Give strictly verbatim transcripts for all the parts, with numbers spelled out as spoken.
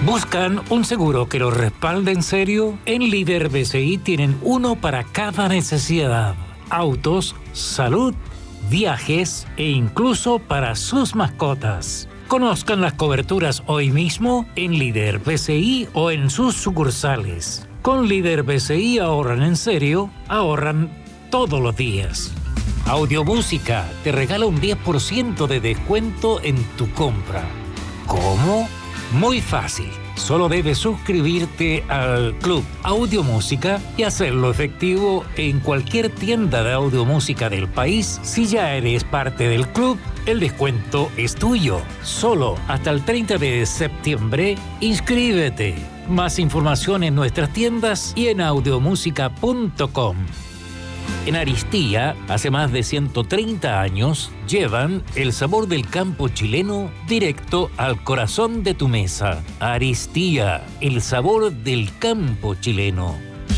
¿Buscan un seguro que los respalde en serio? En Líder B C I tienen uno para cada necesidad. Autos, salud, viajes e incluso para sus mascotas. Conozcan las coberturas hoy mismo en Líder B C I o en sus sucursales. Con Líder B C I ahorran en serio, ahorran todos los días. Audiomúsica te regala un diez por ciento de descuento en tu compra. ¿Cómo? Muy fácil. Solo debes suscribirte al Club Audiomúsica y hacerlo efectivo en cualquier tienda de audiomúsica del país. Si ya eres parte del club, el descuento es tuyo. Solo hasta el treinta de septiembre, inscríbete. Más información en nuestras tiendas y en audiomúsica punto com. En Aristía, hace más de ciento treinta años, llevan el sabor del campo chileno directo al corazón de tu mesa. Aristía, el sabor del campo chileno.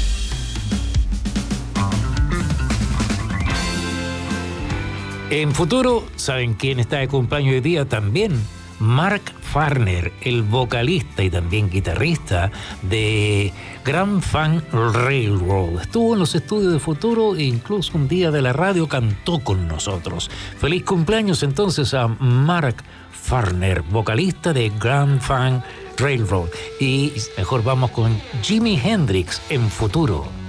En Futuro, ¿saben quién está de cumpleaños hoy día también? Mark Farner, el vocalista y también guitarrista de Grand Funk Railroad. Estuvo en los estudios de Futuro e incluso un día de la radio cantó con nosotros. Feliz cumpleaños entonces a Mark Farner, vocalista de Grand Funk Railroad. Y mejor vamos con Jimi Hendrix en Futuro.